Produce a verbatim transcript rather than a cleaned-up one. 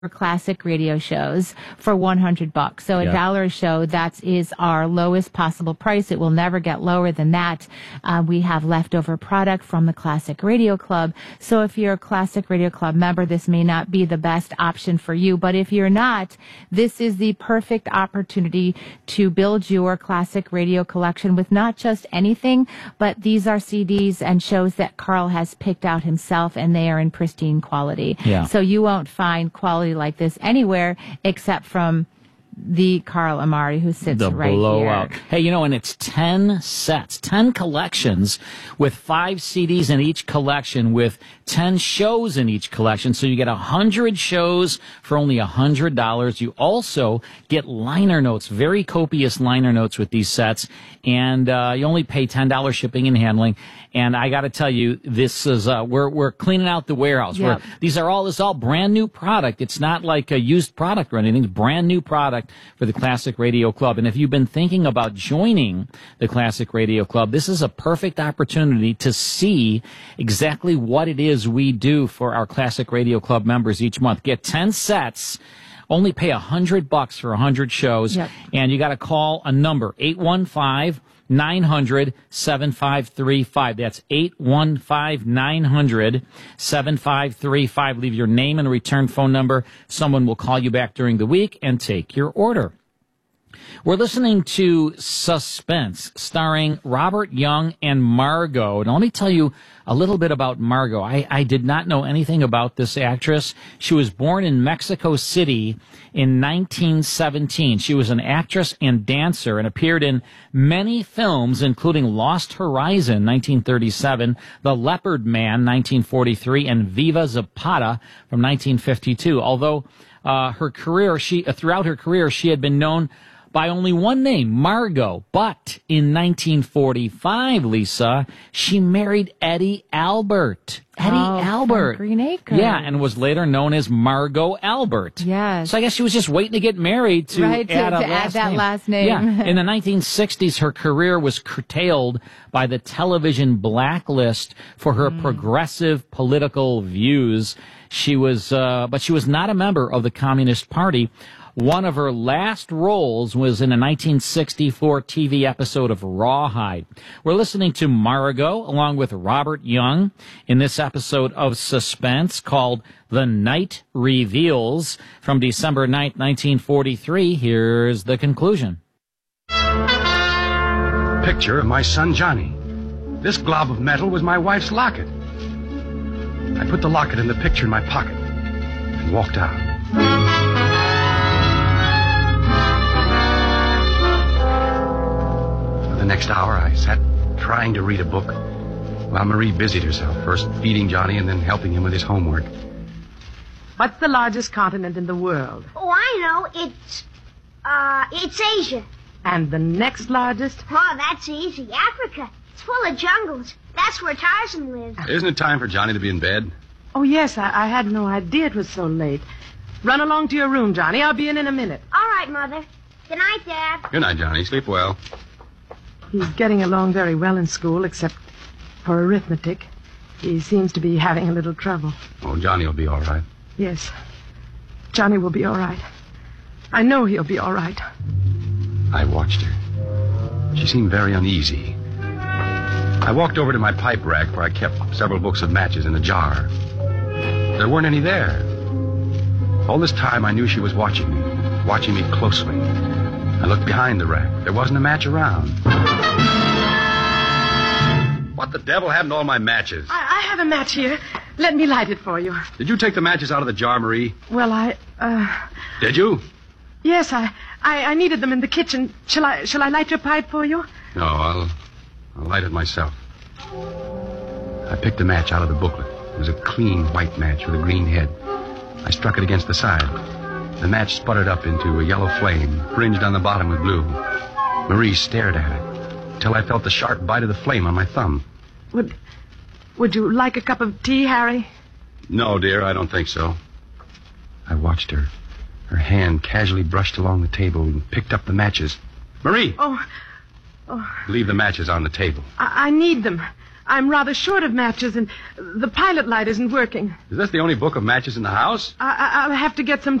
classic radio shows for one hundred bucks. So a Yeah. dollar a show, that is our lowest possible price. It will never get lower than that. Uh, we have leftover product from the Classic Radio Club. So if you're a Classic Radio Club member, this may not be the best option for you. But if you're not, this is the perfect opportunity to build your classic radio collection with not just anything, but these are C Ds and shows that Carl has picked out himself, and they are in pristine quality. Yeah. So you won't find quality like this anywhere except from the Carl Amari, who sits the right blowout. here. Hey, you know, and it's ten sets, ten collections with five C Ds in each collection with ten shows in each collection. So you get one hundred shows for only one hundred dollars. You also get liner notes, very copious liner notes with these sets. And uh, you only pay ten dollars shipping and handling. And I got to tell you, this is, uh, we're, we're cleaning out the warehouse. Yep. We're, these are all, this is all brand new product. It's not like a used product or anything. It's brand new product for the Classic Radio Club. And if you've been thinking about joining the Classic Radio Club, this is a perfect opportunity to see exactly what it is we do for our Classic Radio Club members each month. Get ten sets. Only pay a hundred bucks for a hundred shows. Yep. And you got to call a number, eight one five, nine hundred, seven five three five. That's eight one five, nine hundred, seven five three five. Leave your name and a return phone number. Someone will call you back during the week and take your order. We're listening to Suspense, starring Robert Young and Margot. And let me tell you a little bit about Margot. I, I did not know anything about this actress. She was born in Mexico City in nineteen seventeen. She was an actress and dancer and appeared in many films, including Lost Horizon, nineteen thirty-seven, The Leopard Man, nineteen forty-three, and Viva Zapata from nineteen fifty-two. Although uh, her career, she uh, throughout her career, she had been known by only one name, Margot. But in nineteen forty-five, Lisa, she married Eddie Albert. Eddie Oh, from Albert. Green Acres. Yeah, and was later known as Margot Albert. Yes. So I guess she was just waiting to get married to Right, to- add, a to add last that name. last name. Yeah. In the nineteen sixties, her career was curtailed by the television blacklist for her Mm. progressive political views. She was, uh, but she was not a member of the Communist Party. One of her last roles was in a nineteen sixty-four T V episode of Rawhide. We're listening to Margot along with Robert Young in this episode of Suspense called The Night Reveals from December ninth, nineteen forty-three. Here's the conclusion. Picture of my son Johnny. This glob of metal was my wife's locket. I put the locket and the picture in my pocket and walked out. For the next hour, I sat trying to read a book while Marie busied herself, first feeding Johnny and then helping him with his homework. What's the largest continent in the world? Oh, I know. It's, uh, it's Asia. And the next largest? Oh, that's easy. Africa. It's full of jungles. That's where Tarzan lives. Isn't it time for Johnny to be in bed? Oh, yes, I, I had no idea it was so late. Run along to your room, Johnny. I'll be in in a minute. All right, Mother. Good night, Dad. Good night, Johnny. Sleep well. He's getting along very well in school, except for arithmetic. He seems to be having a little trouble. Oh, Johnny will be all right. Yes. Johnny will be all right. I know he'll be all right. I watched her. She seemed very uneasy. I walked over to my pipe rack where I kept several books of matches in a jar. There weren't any there. All this time I knew she was watching me, watching me closely. I looked behind the rack. There wasn't a match around. What the devil happened to all my matches? I, I have a match here. Let me light it for you. Did you take the matches out of the jar, Marie? Well, I, uh... Did you? Yes, I, I, I needed them in the kitchen. Shall I, shall I light your pipe for you? No, I'll, I'll light it myself. I picked a match out of the booklet. It was a clean white match with a green head. I struck it against the side. The match sputtered up into a yellow flame, fringed on the bottom with blue. Marie stared at it, till I felt the sharp bite of the flame on my thumb. Would, would you like a cup of tea, Harry? No, dear, I don't think so. I watched her. Her hand casually brushed along the table and picked up the matches. Marie! Oh, oh, Leave the matches on the table. I, I need them. I'm rather short of matches, and the pilot light isn't working. Is this the only book of matches in the house? I- I- I'll have to get some